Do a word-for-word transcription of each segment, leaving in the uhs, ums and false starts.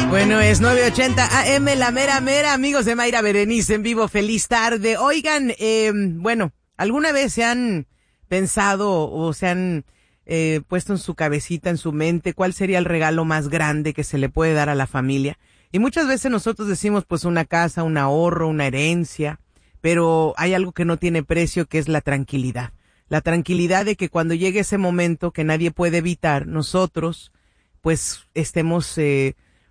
Bueno, es nueve ochenta A M, la mera mera, amigos de Mayra Berenice en vivo, feliz tarde. Oigan, eh, bueno, ¿alguna vez se han pensado o se han eh, puesto en su cabecita, en su mente, cuál sería el regalo más grande que se le puede dar a la familia? Y muchas veces nosotros decimos, pues, una casa, un ahorro, una herencia, pero hay algo que no tiene precio, que es la tranquilidad. La tranquilidad de que cuando llegue ese momento que nadie puede evitar, nosotros, pues, estemos eh,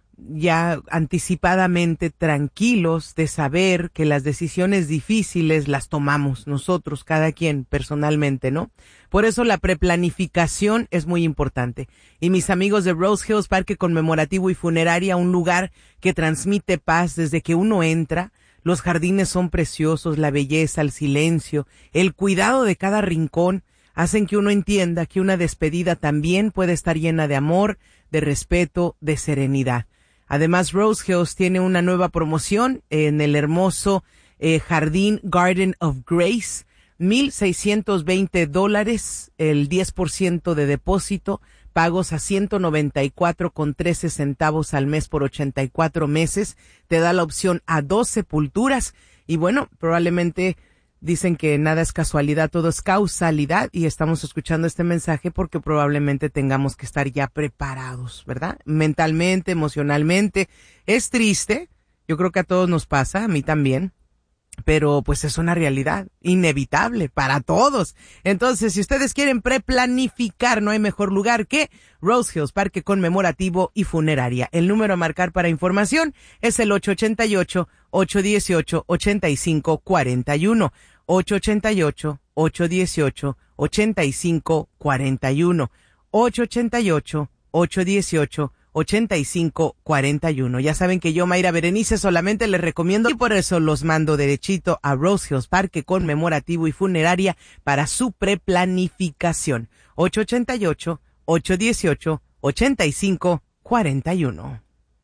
ya anticipadamente tranquilos de saber que las decisiones difíciles las tomamos nosotros, cada quien personalmente, ¿no? Por eso la preplanificación es muy importante. Y mis amigos de Rose Hills Parque Conmemorativo y Funeraria, un lugar que transmite paz desde que uno entra. Los jardines son preciosos, la belleza, el silencio, el cuidado de cada rincón hacen que uno entienda que una despedida también puede estar llena de amor, de respeto, de serenidad. Además, Rose Hills tiene una nueva promoción en el hermoso eh, jardín Garden of Grace. mil seiscientos veinte dólares, el diez por ciento de depósito, pagos a ciento noventa y cuatro con trece centavos al mes por ochenta y cuatro meses. Te da la opción a dos sepulturas. Y bueno, probablemente dicen que nada es casualidad, todo es causalidad, y estamos escuchando este mensaje porque probablemente tengamos que estar ya preparados, ¿verdad? Mentalmente, emocionalmente. Es triste, yo creo que a todos nos pasa, a mí también, pero pues es una realidad inevitable para todos. Entonces, si ustedes quieren preplanificar, no hay mejor lugar que Rose Hills Parque Conmemorativo y Funeraria. El número a marcar para información es el ocho ocho ocho, ocho uno ocho, ocho cinco cuatro uno. ocho ocho ocho, ocho uno ocho, ocho cinco cuatro uno. ocho ocho ocho, ocho uno ocho, ocho cinco cuatro uno. Ya saben que yo, Mayra Berenice, solamente les recomiendo, y por eso los mando derechito a Rose Hills Parque Conmemorativo y Funeraria para su preplanificación. ocho ocho ocho, ocho uno ocho, ocho cinco cuatro uno.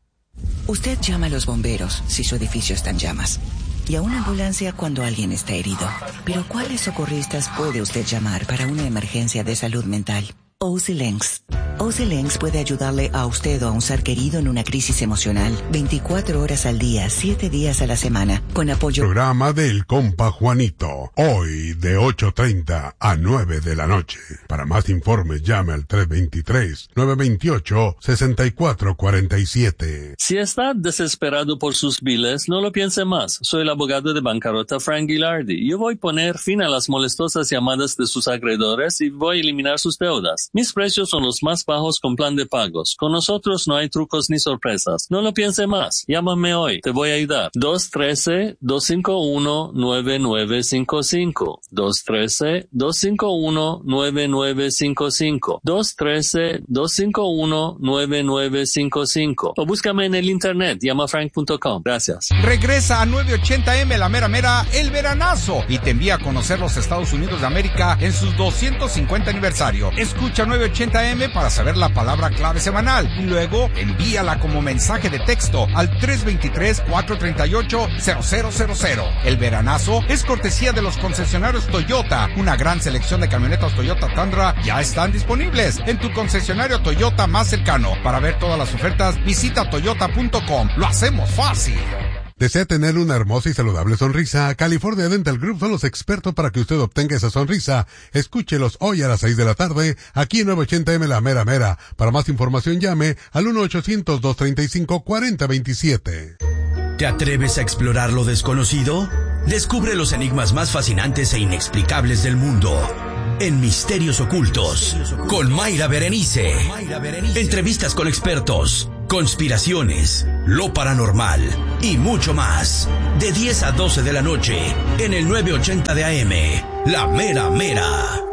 Usted llama a los bomberos si su edificio está en llamas, y a una ambulancia cuando alguien está herido. Pero ¿cuáles socorristas puede usted llamar para una emergencia de salud mental? O C L E N C S. O C L E N C S puede ayudarle a usted o a un ser querido en una crisis emocional veinticuatro horas al día, siete días a la semana, con apoyo. Programa del compa Juanito, hoy de ocho treinta a nueve de la noche. Para más informes llame al tres dos tres, nueve dos ocho, seis cuatro cuatro siete. Si está desesperado por sus biles, no lo piense más. Soy el abogado de bancarrota Frank Gilardi. Yo voy a poner fin a las molestosas llamadas de sus acreedores y voy a eliminar sus deudas. Mis precios son los más bajos con plan de pagos. Con nosotros no hay trucos ni sorpresas. No lo piense más. Llámame hoy. Te voy a ayudar. dos uno tres, dos cinco uno, nueve nueve cinco cinco. dos uno tres, dos cinco uno, nueve nueve cinco cinco. dos uno tres, dos cinco uno, nueve nueve cinco cinco. O búscame en el internet. llama frank punto com. Gracias. Regresa a nueve ochenta eme la mera mera el veranazo y te envía a conocer los Estados Unidos de América en sus doscientos cincuenta aniversario. Escucha nueve ochenta eme para saber la palabra clave semanal y luego envíala como mensaje de texto al tres dos tres, cuatro tres ocho, cero cero cero cero. El veranazo es cortesía de los concesionarios Toyota. Una gran selección de camionetas Toyota Tundra ya están disponibles en tu concesionario Toyota más cercano. Para ver todas las ofertas, visita toyota punto com. Lo hacemos fácil. ¿Desea tener una hermosa y saludable sonrisa? California Dental Group son los expertos para que usted obtenga esa sonrisa. Escúchelos hoy a las seis de la tarde, aquí en nueve ochenta eme La Mera Mera. Para más información llame al uno ochocientos, dos treinta y cinco, cuarenta veintisiete. ¿Te atreves a explorar lo desconocido? Descubre los enigmas más fascinantes e inexplicables del mundo en Misterios Ocultos con Mayra Berenice. Entrevistas con expertos, conspiraciones, lo paranormal y mucho más. De diez a doce de la noche en el nueve ochenta de A M, La Mera Mera.